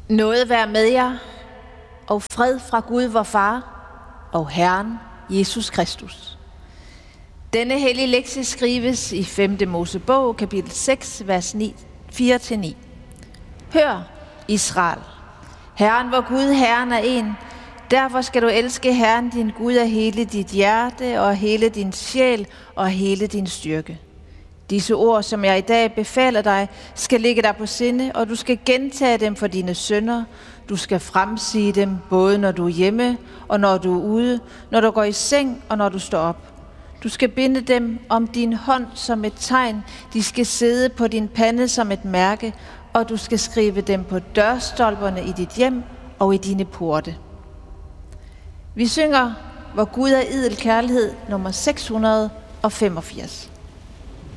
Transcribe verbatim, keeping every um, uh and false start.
Nåde være med jer, og fred fra Gud vor Far og Herren Jesus Kristus. Denne hellige lektie skrives i femte Mosebog, kapitel seks, vers fire til ni. Hør, Israel. Herren vor Gud, Herren er en. Derfor skal du elske Herren din Gud af hele dit hjerte og hele din sjæl og hele din styrke. Disse ord, som jeg i dag befaler dig, skal ligge dig på sinde, og du skal gentage dem for dine sønner. Du skal fremsige dem, både når du er hjemme og når du er ude, når du går i seng og når du står op. Du skal binde dem om din hånd som et tegn. De skal sidde på din pande som et mærke, og du skal skrive dem på dørstolperne i dit hjem og i dine porte. Vi synger Vor Gud er idel kærlighed, nummer seks hundrede og femogfirs.